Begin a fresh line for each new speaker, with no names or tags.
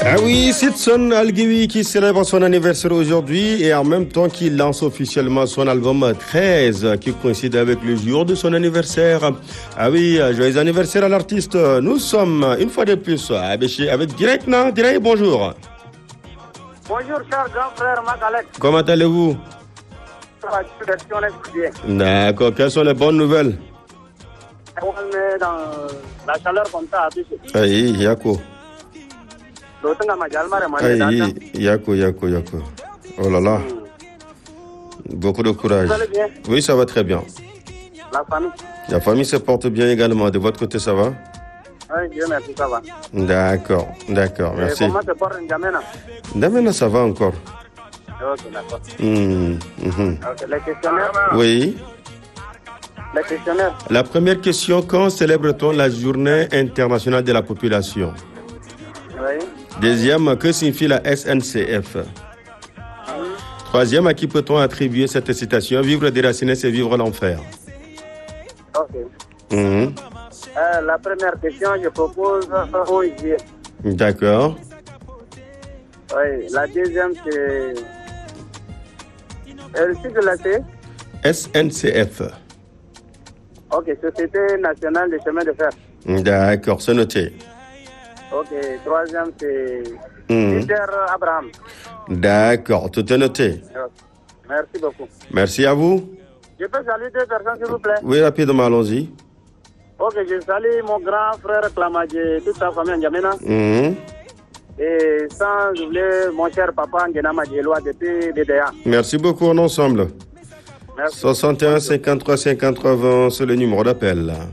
Ah oui, Sidson Al-Ghiwi qui célèbre son anniversaire aujourd'hui et en même temps qu'il lance officiellement son album 13 qui coïncide avec le jour de son anniversaire. Ah oui, joyeux anniversaire à l'artiste. Nous sommes une fois de plus avec Direkna. Direct, bonjour.
Bonjour, cher grand frère Magalek.
Comment allez-vous? D'accord, quelles sont les bonnes nouvelles?
On est dans la chaleur comme ça.
Aïe, Yako. Aïe, Yako. Oh là là. Beaucoup de courage.
Vous allez bien?
Oui, ça va très bien.
La famille?
La famille se porte bien également. De votre côté, ça va?
Oui, Dieu merci, ça va.
D'accord, merci.
Et comment se porte N'Djamena?
N'Djamena, ça va encore.
Ok, d'accord. Ok, les questionnaires?
Oui.
Les questionnaires?
La première question, quand célèbre-t-on la journée internationale de la population?
Oui.
Deuxième, que signifie la SNCF? Troisième, à qui peut-on attribuer cette citation? Vivre déraciné, c'est vivre l'enfer.
Ok. La première question, je propose OIG.
D'accord.
Oui, la deuxième, c'est... le titre de la C?
SNCF.
Ok, Société Nationale des Chemins de Fer.
D'accord, c'est noté.
Ok, troisième, c'est... Peter Abraham.
D'accord, tout est noté.
Merci beaucoup.
Merci à vous.
Je peux saluer deux personnes, s'il vous plaît?
Oui, rapidement, allons-y.
Ok, je salue mon grand frère Klamadje, toute sa famille N'Djamena. Et sans oublier mon cher papa N'Guéna Madjeloua depuis BDA.
Merci beaucoup, on est ensemble.
Merci.
61 53 50 20, c'est le numéro d'appel.